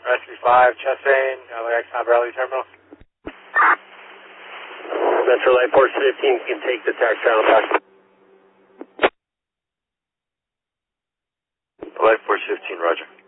Rescue 5, Chastain, LAX Bradley Terminal. Metro Light Force 15 can take the tax channel back. Light Force 15, roger.